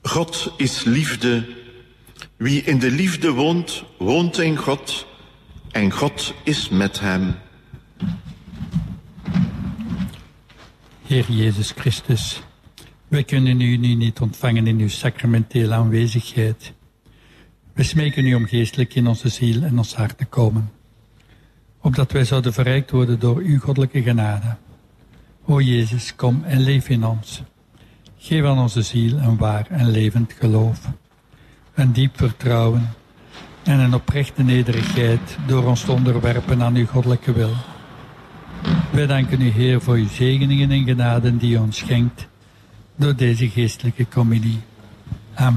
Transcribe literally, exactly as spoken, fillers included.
God is liefde. Wie in de liefde woont, woont in God. En God is met hem. Heer Jezus Christus, wij kunnen u nu niet ontvangen in uw sacramentele aanwezigheid. We smeken u om geestelijk in onze ziel en ons hart te komen, opdat wij zouden verrijkt worden door uw goddelijke genade. O Jezus, kom en leef in ons. Geef aan onze ziel een waar en levend geloof, een diep vertrouwen en een oprechte nederigheid door ons te onderwerpen aan uw goddelijke wil. Wij danken u, Heer, voor uw zegeningen en genaden die u ons schenkt door deze geestelijke communie.